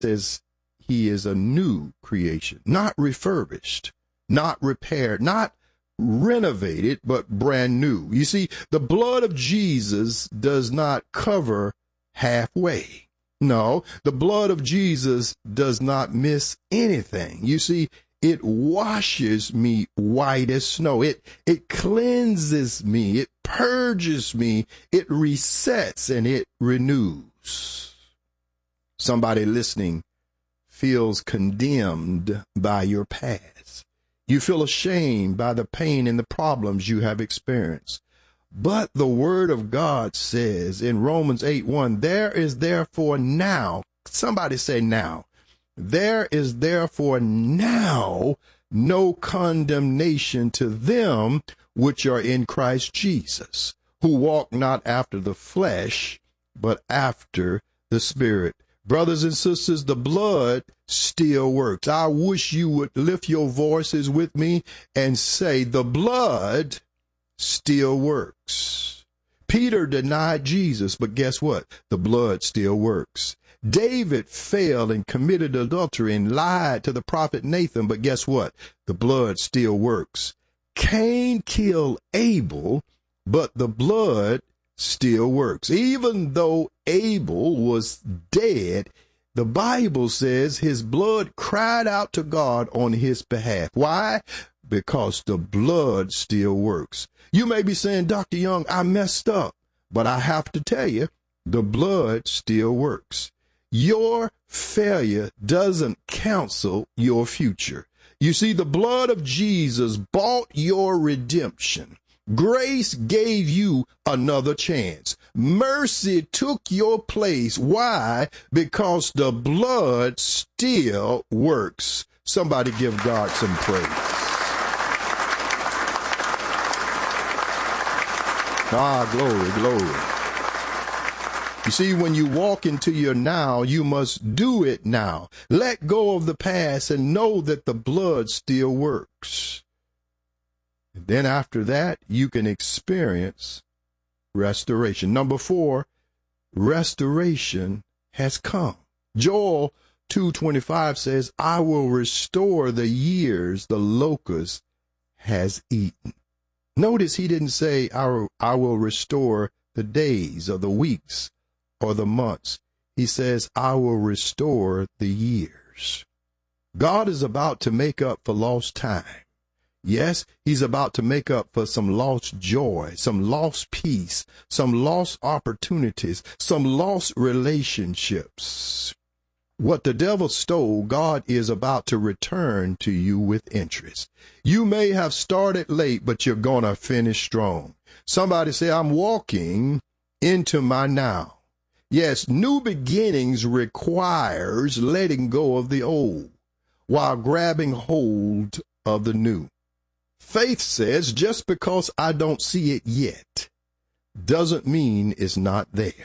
says he is a new creation, not refurbished, not repaired, not renovated, but brand new. You see, the blood of Jesus does not cover halfway. No, the blood of Jesus does not miss anything. You see, it washes me white as snow. It cleanses me. It purges me. It resets and it renews. Somebody listening feels condemned by your past. You feel ashamed by the pain and the problems you have experienced. But the word of God says in Romans 8:1, there is therefore now, somebody say now, there is therefore now no condemnation to them which are in Christ Jesus, who walk not after the flesh, but after the Spirit. Brothers and sisters, the blood still works. I wish you would lift your voices with me and say, the blood still works. Peter denied Jesus, but guess what? The blood still works. David failed and committed adultery and lied to the prophet Nathan, but guess what? The blood still works. Cain killed Abel, but the blood still works. Even though Abel was dead, the Bible says his blood cried out to God on his behalf. Why? Because the blood still works. You may be saying, Dr. Young, I messed up, but I have to tell you, the blood still works. Your failure doesn't cancel your future. You see, the blood of Jesus bought your redemption. Grace gave you another chance. Mercy took your place. Why? Because the blood still works. Somebody give God some praise. Ah, glory, glory. You see, when you walk into your now, you must do it now. Let go of the past and know that the blood still works. And then after that, you can experience restoration. Number 4, restoration has come. Joel 2:25 says, I will restore the years the locust has eaten. Notice he didn't say, I will restore the days or the weeks or the months. He says, I will restore the years. God is about to make up for lost time. Yes, he's about to make up for some lost joy, some lost peace, some lost opportunities, some lost relationships. What the devil stole, God is about to return to you with interest. You may have started late, but you're going to finish strong. Somebody say, I'm walking into my now. Yes, new beginnings requires letting go of the old while grabbing hold of the new. Faith says just because I don't see it yet doesn't mean it's not there.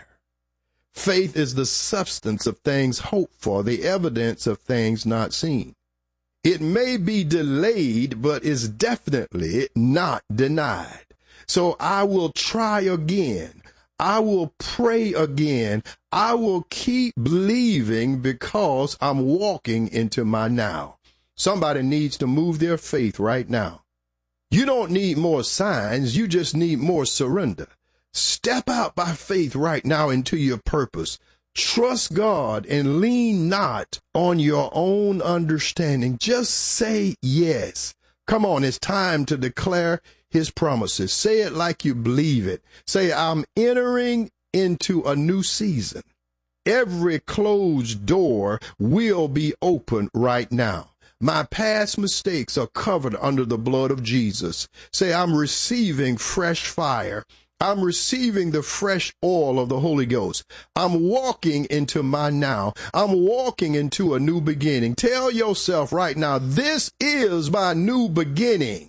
Faith is the substance of things hoped for, the evidence of things not seen. It may be delayed, but is definitely not denied. So I will try again. I will pray again. I will keep believing because I'm walking into my now. Somebody needs to move their faith right now. You don't need more signs. You just need more surrender. Step out by faith right now into your purpose. Trust God and lean not on your own understanding. Just say yes. Come on, it's time to declare his promises. Say it like you believe it. Say, I'm entering into a new season. Every closed door will be open right now. My past mistakes are covered under the blood of Jesus. Say, I'm receiving fresh fire. I'm receiving the fresh oil of the Holy Ghost. I'm walking into my now. I'm walking into a new beginning. Tell yourself right now, this is my new beginning.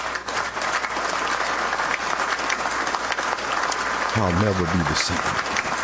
I'll never be the same.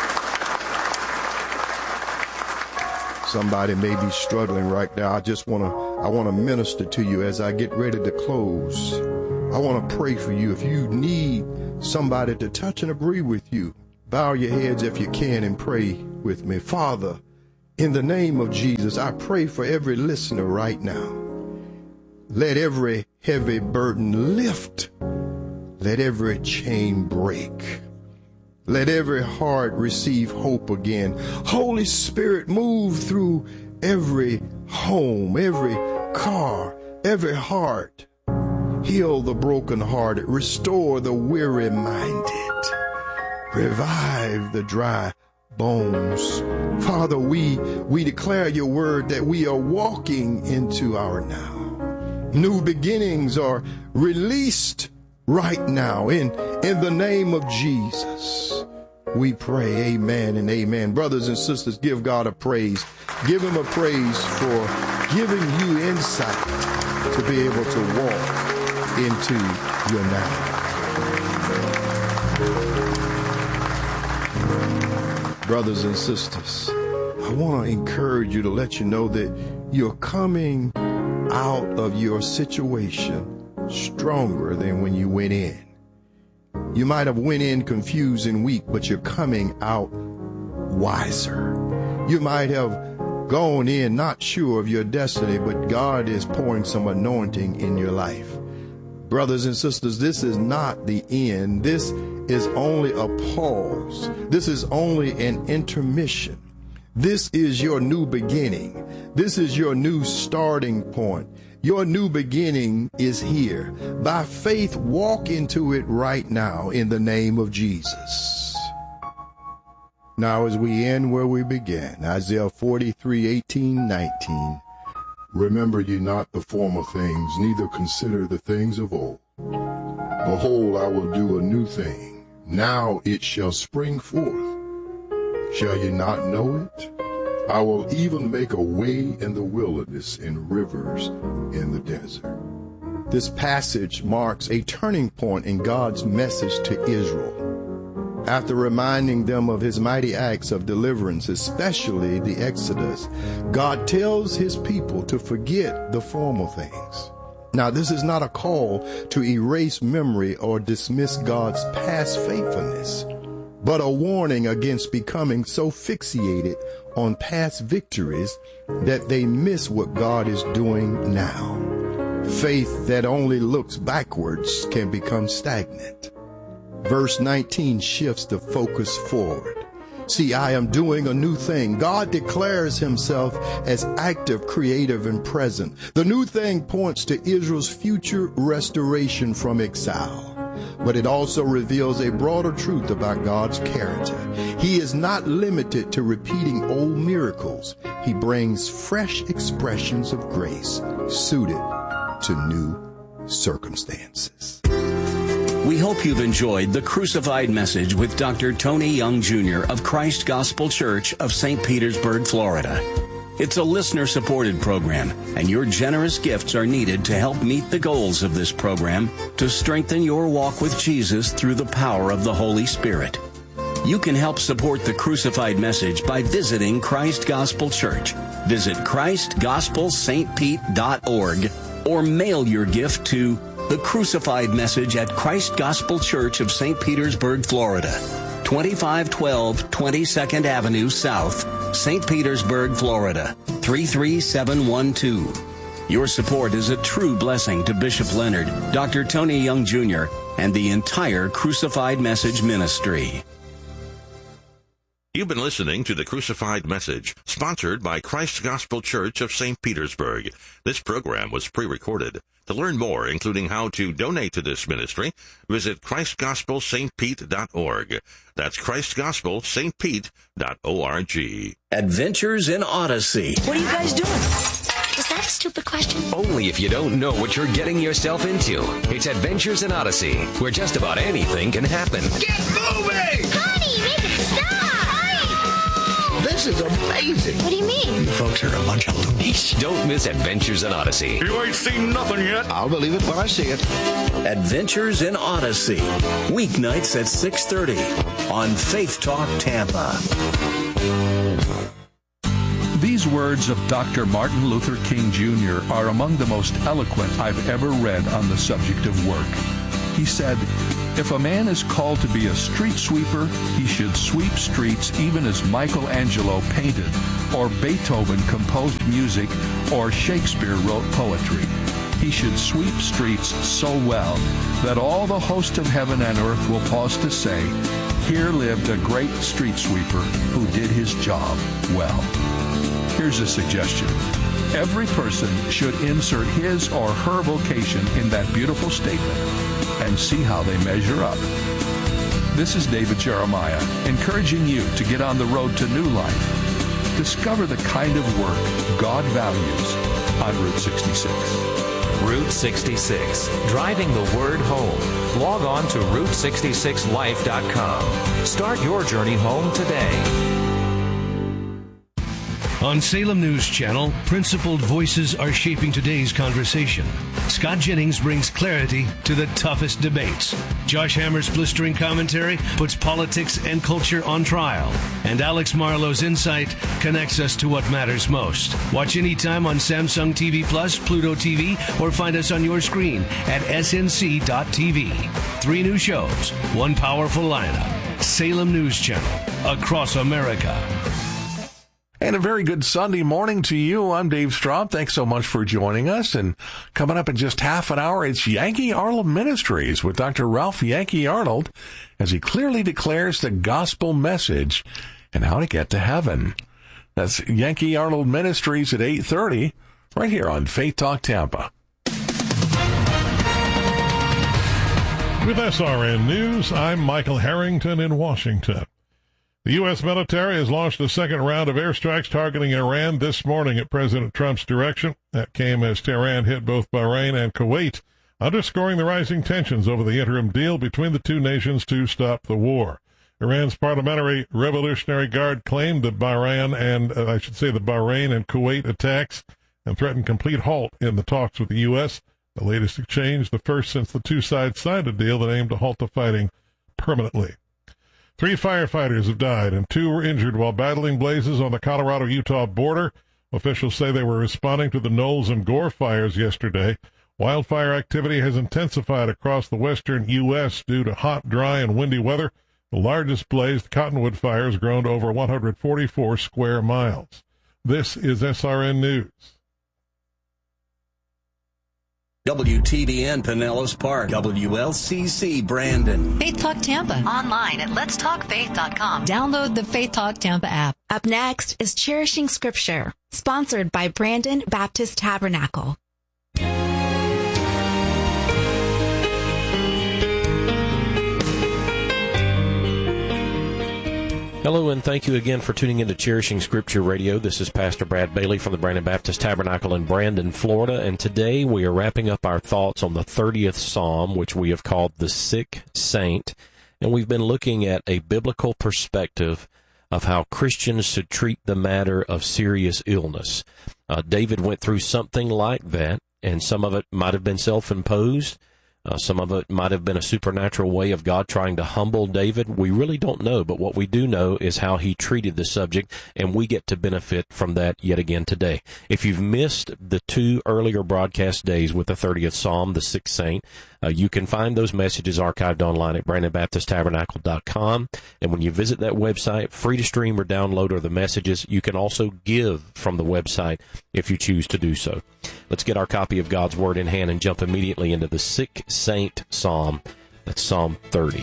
Somebody may be struggling right now. I want to minister to you as I get ready to close. I want to pray for you. If you need somebody to touch and agree with you, bow your heads if you can and pray with me. Father, In the name of Jesus, I pray for every listener right now. Let every heavy burden lift. Let every chain break. Let every heart receive hope again. Holy Spirit, move through every home, every car, every heart. Heal the brokenhearted. Restore the weary-minded. Revive the dry bones. Father, we declare your word that we are walking into our now. New beginnings are released right now in the name of Jesus. We pray, amen and amen. Brothers and sisters, give God a praise. Give him a praise for giving you insight to be able to walk into your now. Brothers and sisters, I want to encourage you to let you know that you're coming out of your situation stronger than when you went in. You might have went in confused and weak, but you're coming out wiser. You might have gone in not sure of your destiny, but God is pouring some anointing in your life. Brothers and sisters, this is not the end. This is only a pause. This is only an intermission. This is your new beginning. This is your new starting point. Your new beginning is here. By faith, walk into it right now in the name of Jesus. Now, as we end where we began, Isaiah 43:18-19. Remember ye not the former things, neither consider the things of old. Behold, I will do a new thing. Now it shall spring forth. Shall ye not know it? I will even make a way in the wilderness and rivers in the desert. This passage marks a turning point in God's message to Israel. After reminding them of his mighty acts of deliverance, especially the Exodus, God tells his people to forget the former things. Now, this is not a call to erase memory or dismiss God's past faithfulness, but a warning against becoming so fixated on past victories that they miss what God is doing now. Faith that only looks backwards can become stagnant. Verse 19 shifts the focus forward. See, I am doing a new thing. God declares himself as active, creative, and present. The new thing points to Israel's future restoration from exile. But it also reveals a broader truth about God's character. He is not limited to repeating old miracles. He brings fresh expressions of grace suited to new circumstances. We hope you've enjoyed the Crucified Message with Dr. Tony Young Jr. of Christ Gospel Church of St. Petersburg, Florida. It's a listener-supported program, and your generous gifts are needed to help meet the goals of this program to strengthen your walk with Jesus through the power of the Holy Spirit. You can help support the Crucified Message by visiting Christ Gospel Church. Visit ChristGospelSt.Pete.org or mail your gift to The Crucified Message at Christ Gospel Church of St. Petersburg, Florida, 2512 22nd Avenue South, St. Petersburg, Florida, 33712. Your support is a true blessing to Bishop Leonard, Dr. Tony Young Jr., and the entire Crucified Message ministry. You've been listening to The Crucified Message, sponsored by Christ Gospel Church of St. Petersburg. This program was pre-recorded. To learn more, including how to donate to this ministry, visit ChristGospelSt.Pete.org. That's ChristGospelSt.Pete.org. Adventures in Odyssey. What are you guys doing? Was that a stupid question? Only if you don't know what you're getting yourself into. It's Adventures in Odyssey, where just about anything can happen. Get moving! Honey, make it stop! This is amazing. What do you mean? You folks are a bunch of loonies. Don't miss Adventures in Odyssey. You ain't seen nothing yet. I'll believe it when I see it. Adventures in Odyssey. Weeknights at 6:30 on Faith Talk Tampa. These words of Dr. Martin Luther King Jr. are among the most eloquent I've ever read on the subject of work. He said, "If a man is called to be a street sweeper, he should sweep streets even as Michelangelo painted, or Beethoven composed music, or Shakespeare wrote poetry. He should sweep streets so well that all the host of heaven and earth will pause to say, 'Here lived a great street sweeper who did his job well.'" Here's a suggestion. Every person should insert his or her vocation in that beautiful statement and see how they measure up. This is David Jeremiah, encouraging you to get on the road to new life. Discover the kind of work God values on Route 66. Route 66, driving the word home. Log on to Route66Life.com. Start your journey home today. On Salem News Channel, principled voices are shaping today's conversation. Scott Jennings brings clarity to the toughest debates. Josh Hammer's blistering commentary puts politics and culture on trial. And Alex Marlowe's insight connects us to what matters most. Watch anytime on Samsung TV Plus, Pluto TV, or find us on your screen at snc.tv. 3 new shows, 1 powerful lineup. Salem News Channel, across America. And a very good Sunday morning to you. I'm Dave Straub. Thanks so much for joining us. And coming up in just half an hour, it's Yankee Arnold Ministries with Dr. Ralph Yankee Arnold as he clearly declares the gospel message and how to get to heaven. That's Yankee Arnold Ministries at 8:30 right here on Faith Talk Tampa. With SRN News, I'm Michael Harrington in Washington. The U.S. military has launched a second round of airstrikes targeting Iran this morning at President Trump's direction. That came as Tehran hit both Bahrain and Kuwait, underscoring the rising tensions over the interim deal between the two nations to stop the war. Iran's Parliamentary Revolutionary Guard claimed that the Bahrain and Kuwait attacks and threatened complete halt in the talks with the U.S. The latest exchange, the first since the two sides signed a deal that aimed to halt the fighting permanently. 3 firefighters have died and 2 were injured while battling blazes on the Colorado-Utah border. Officials say they were responding to the Knowles and Gore fires yesterday. Wildfire activity has intensified across the western U.S. due to hot, dry, and windy weather. The largest blaze, the Cottonwood Fire, has grown to over 144 square miles. This is SRN News. WTBN Pinellas Park, WLCC Brandon. Faith Talk Tampa. Online at letstalkfaith.com. Download the Faith Talk Tampa app. Up next is Cherishing Scripture, sponsored by Brandon Baptist Tabernacle. Hello, and thank you again for tuning in to Cherishing Scripture Radio. This is Pastor Brad Bailey from the Brandon Baptist Tabernacle in Brandon, Florida, and today we are wrapping up our thoughts on the 30th Psalm, which we have called the Sick Saint, and we've been looking at a biblical perspective of how Christians should treat the matter of serious illness. David went through something like that, and some of it might have been self-imposed. Some of it might have been a supernatural way of God trying to humble David. We really don't know, but what we do know is how he treated the subject, and we get to benefit from that yet again today. If you've missed the 2 earlier broadcast days with the 30th Psalm, the Sick Saint, you can find those messages archived online at BrandonBaptistTabernacle.com. And when you visit that website, free to stream or download the messages. You can also give from the website if you choose to do so. Let's get our copy of God's Word in hand and jump immediately into the Sick Saint Psalm. That's Psalm 30.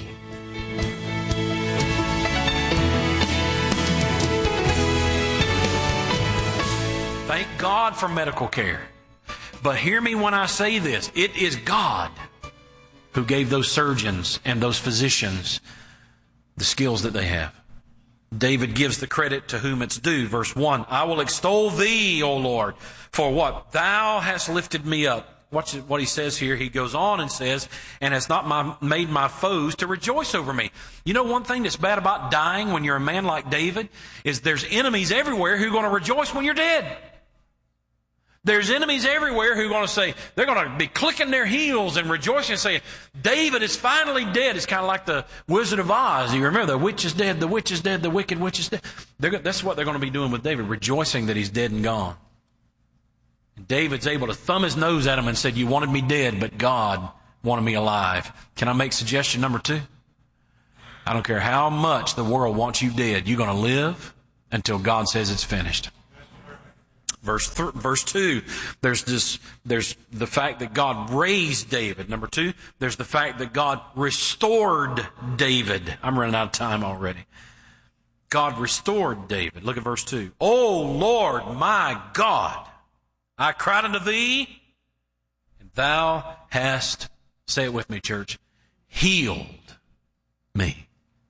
Thank God for medical care. But hear me when I say this. It is God who gave those surgeons and those physicians the skills that they have. David gives the credit to whom it's due. Verse 1, I will extol thee, O Lord, for what? Thou hast lifted me up. Watch what he says here. He goes on and says, and hast not made my foes to rejoice over me. You know, one thing that's bad about dying when you're a man like David is there's enemies everywhere who are going to rejoice when you're dead. There's enemies everywhere who are going to say, they're going to be clicking their heels and rejoicing and saying, David is finally dead. It's kind of like the Wizard of Oz. You remember, the witch is dead, the witch is dead, the wicked witch is dead. That's what they're going to be doing with David, rejoicing that he's dead and gone. And David's able to thumb his nose at him and said, you wanted me dead, but God wanted me alive. Can I make suggestion number 2? I don't care how much the world wants you dead. You're going to live until God says it's finished. Verse 2, there's the fact that God raised David. Number 2, there's the fact that God restored David. I'm running out of time already. God restored David. Look at verse 2. O Lord, my God, I cried unto thee, and thou hast, say it with me, church, healed me.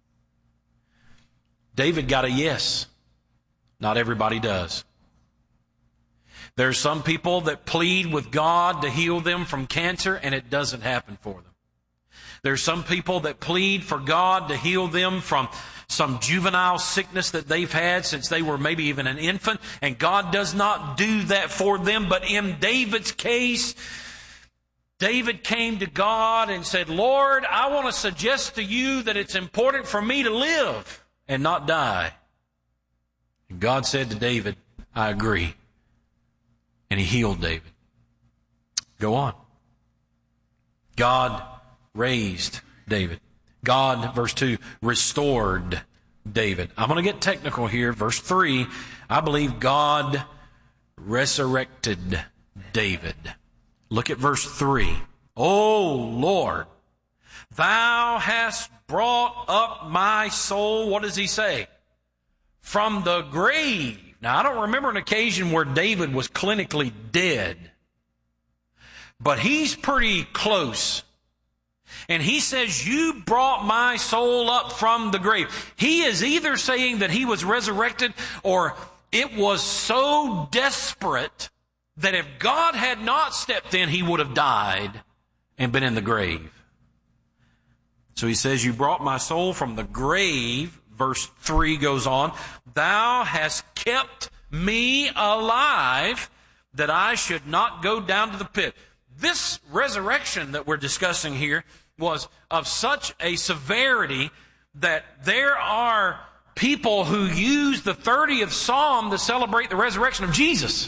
David got a yes. Not everybody does. There's some people that plead with God to heal them from cancer, and it doesn't happen for them. There's some people that plead for God to heal them from some juvenile sickness that they've had since they were maybe even an infant, and God does not do that for them. But in David's case, David came to God and said, Lord, I want to suggest to you that it's important for me to live and not die. And God said to David, I agree. And he healed David. Go on. God raised David. God, verse 2, restored David. I'm going to get technical here. Verse 3, I believe God resurrected David. Look at verse 3. O Lord, thou hast brought up my soul. What does he say? From the grave. Now, I don't remember an occasion where David was clinically dead, but he's pretty close. And he says, you brought my soul up from the grave. He is either saying that he was resurrected, or it was so desperate that if God had not stepped in, he would have died and been in the grave. So he says, you brought my soul from the grave. Verse 3 goes on, thou hast kept me alive that I should not go down to the pit. This resurrection that we're discussing here was of such a severity that there are people who use the 30th Psalm to celebrate the resurrection of Jesus.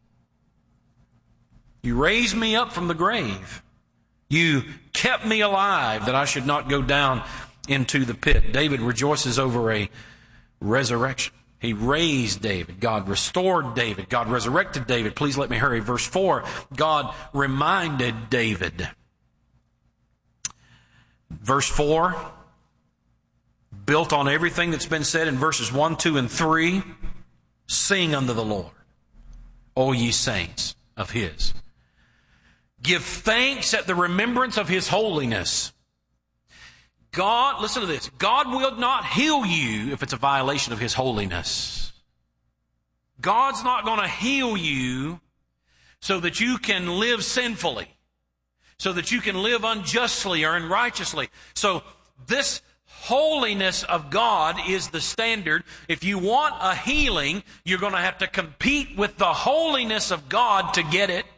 You raised me up from the grave. You kept me alive that I should not go down into the pit. David rejoices over a resurrection. He raised David. God restored David. God resurrected David. Please let me hurry. Verse 4, God reminded David. Verse 4, built on everything that's been said in verses 1, 2, and 3, sing unto the Lord, O ye saints of his. Give thanks at the remembrance of his holiness. God, listen to this, God will not heal you if it's a violation of his holiness. God's not going to heal you so that you can live sinfully, so that you can live unjustly or unrighteously. So this holiness of God is the standard. If you want a healing, you're going to have to compete with the holiness of God to get it.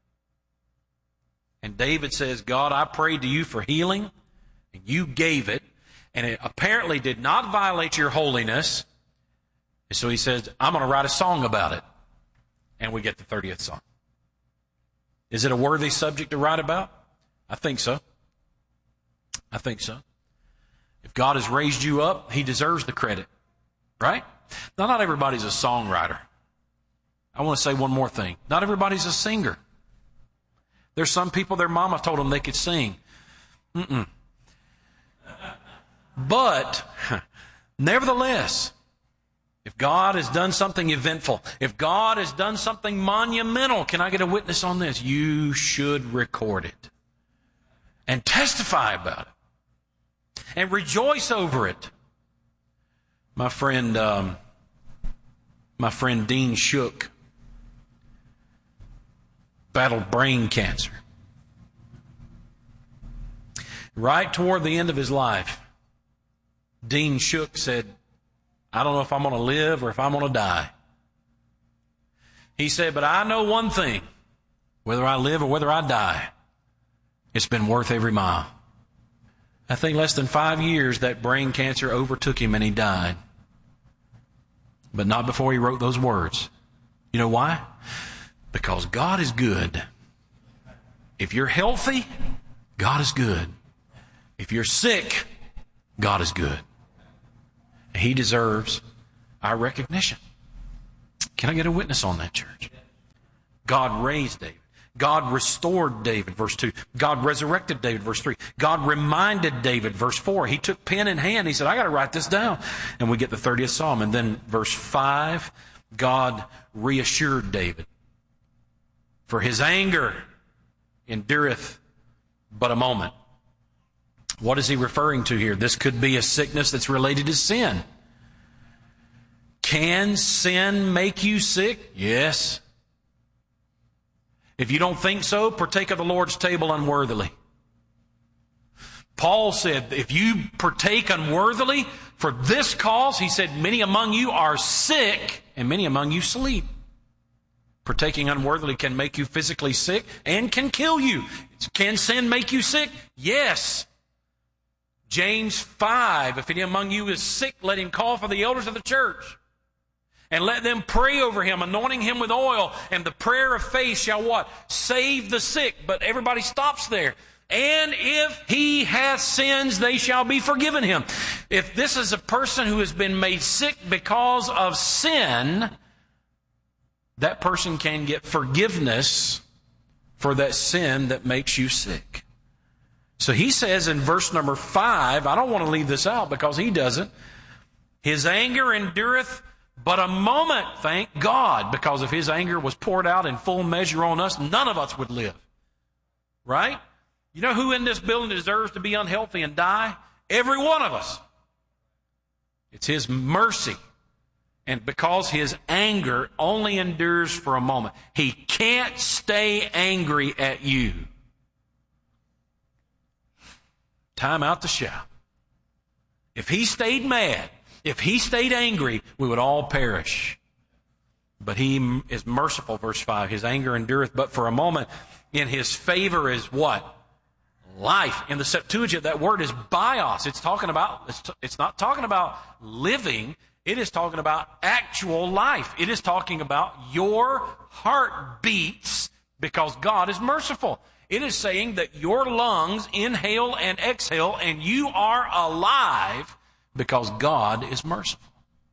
And David says, God, I prayed to you for healing, and you gave it, and it apparently did not violate your holiness. And so he says, I'm going to write a song about it. And we get the 30th Psalm. Is it a worthy subject to write about? I think so. I think so. If God has raised you up, he deserves the credit. Right? Now, not everybody's a songwriter. I want to say one more thing. Not everybody's a singer. There's some people, their mama told them they could sing. But, nevertheless, if God has done something eventful, if God has done something monumental, can I get a witness on this? You should record it and testify about it and rejoice over it. My friend Dean Shook battled brain cancer. Right toward the end of his life, Dean Shook said, I don't know if I'm going to live or if I'm going to die. He said, but I know one thing, whether I live or whether I die, it's been worth every mile. I think less than 5 years that brain cancer overtook him and he died. But not before he wrote those words. You know why? Because God is good. If you're healthy, God is good. If you're sick, God is good. He deserves our recognition. Can I get a witness on that, church? God raised David. God restored David, verse 2. God resurrected David, verse 3. God reminded David, verse 4. He took pen in hand. He said, I got to write this down. And we get the 30th Psalm. And then verse 5, God reassured David. For his anger endureth but a moment. What is he referring to here? This could be a sickness that's related to sin. Can sin make you sick? Yes. If you don't think so, partake of the Lord's table unworthily. Paul said, if you partake unworthily for this cause, he said, many among you are sick and many among you sleep. Partaking unworthily can make you physically sick and can kill you. Can sin make you sick? Yes. James 5, if any among you is sick, let him call for the elders of the church. And let them pray over him, anointing him with oil. And the prayer of faith shall what? Save the sick. But everybody stops there. And if he hath sins, they shall be forgiven him. If this is a person who has been made sick because of sin, that person can get forgiveness for that sin that makes you sick. So he says in verse number 5, I don't want to leave this out because he doesn't. His anger endureth but a moment, thank God, because if his anger was poured out in full measure on us, none of us would live. Right? You know who in this building deserves to be unhealthy and die? Every one of us. It's his mercy. And because his anger only endures for a moment, he can't stay angry at you. Time out to shout. If he stayed mad, if he stayed angry, we would all perish. But he is merciful, verse 5. His anger endureth but for a moment. In his favor is what? Life. In the Septuagint, that word is bios. It's not talking about living. It is talking about actual life. It is talking about your heart beats because God is merciful. It is saying that your lungs inhale and exhale and you are alive because God is merciful.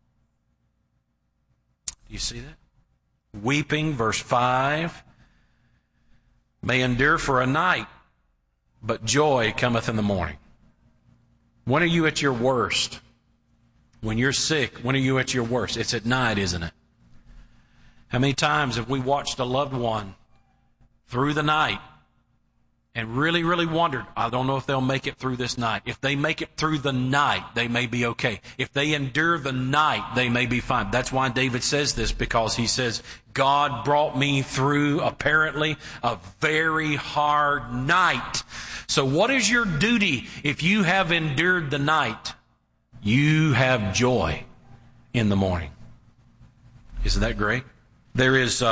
Do you see that? Weeping, verse 5, may endure for a night, but joy cometh in the morning. When are you at your worst? When you're sick, when are you at your worst? It's at night, isn't it? How many times have we watched a loved one through the night and really, really wondered, I don't know if they'll make it through this night. If they make it through the night, they may be okay. If they endure the night, they may be fine. That's why David says this, because he says, God brought me through, apparently, a very hard night. So what is your duty if you have endured the night? You have joy in the morning. Isn't that great? There is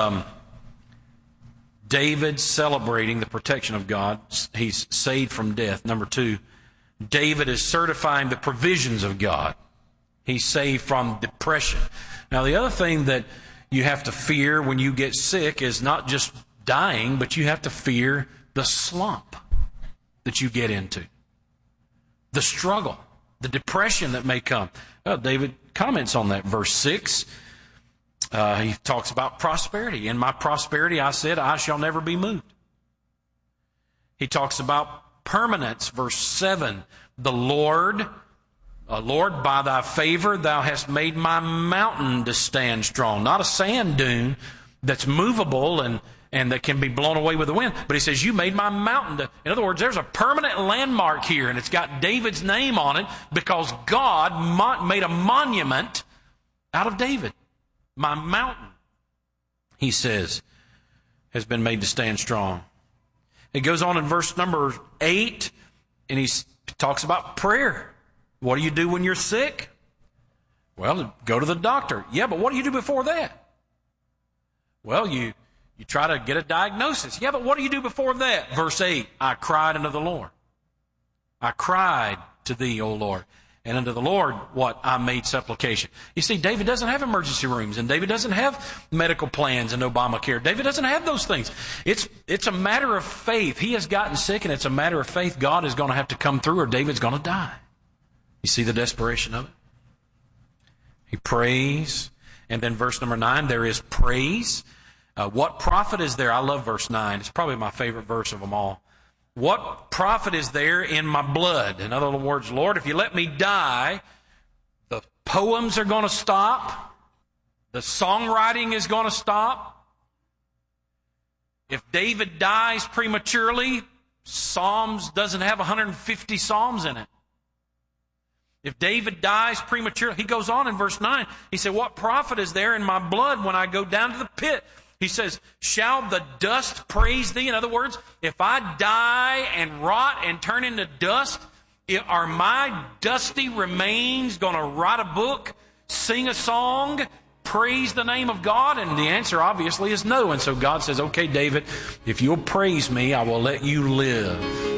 David celebrating the protection of God. He's saved from death. Number 2, David is certifying the provisions of God. He's saved from depression. Now, the other thing that you have to fear when you get sick is not just dying, but you have to fear the slump that you get into, the struggle, the depression that may come. Well, David comments on that. Verse 6, he talks about prosperity. In my prosperity, I said, I shall never be moved. He talks about permanence. Verse 7, the Lord, Lord, by thy favor, thou hast made my mountain to stand strong. Not a sand dune that's movable and that can be blown away with the wind. But he says, you made my mountain to... In other words, there's a permanent landmark here, and it's got David's name on it because God made a monument out of David. My mountain, he says, has been made to stand strong. It goes on in verse number 8, and he talks about prayer. What do you do when you're sick? Well, go to the doctor. Yeah, but what do you do before that? Well, you try to get a diagnosis. Yeah, but what do you do before that? Verse 8, I cried unto the Lord. I cried to thee, O Lord, And unto the Lord, what? I made supplication. You see, David doesn't have emergency rooms, and David doesn't have medical plans and Obamacare. David doesn't have those things. It's a matter of faith. He has gotten sick, and it's a matter of faith. God is going to have to come through, or David's going to die. You see the desperation of it? He prays, and then verse number 9, there is praise. What profit is there? I love verse 9. It's probably my favorite verse of them all. What profit is there in my blood? In other words, Lord, if you let me die, the poems are going to stop. The songwriting is going to stop. If David dies prematurely, Psalms doesn't have 150 Psalms in it. If David dies prematurely, he goes on in verse 9. He said, what profit is there in my blood when I go down to the pit? He says, shall the dust praise thee? In other words, if I die and rot and turn into dust, are my dusty remains going to write a book, sing a song, praise the name of God? And the answer obviously is no. And so God says, okay, David, if you'll praise me, I will let you live.